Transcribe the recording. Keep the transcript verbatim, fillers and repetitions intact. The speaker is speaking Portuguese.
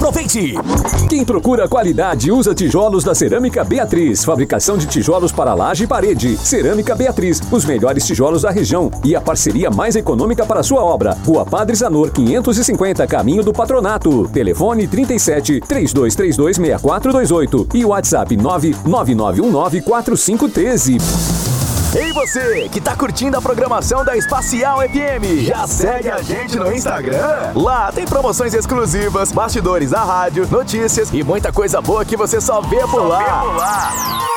Aproveite! Quem procura qualidade usa tijolos da Cerâmica Beatriz. Fabricação de tijolos para laje e parede. Cerâmica Beatriz, os melhores tijolos da região e a parceria mais econômica para sua obra. Rua Padre Zanor, quinhentos e cinquenta, Caminho do Patronato. Telefone trinta e sete, três dois três dois, seis quatro dois oito e WhatsApp nove nove nove um nove quatro cinco um três. Ei você, que tá curtindo a programação da Espacial F M, já segue a gente no Instagram? Lá tem promoções exclusivas, bastidores da rádio, notícias e muita coisa boa que você só vê por lá.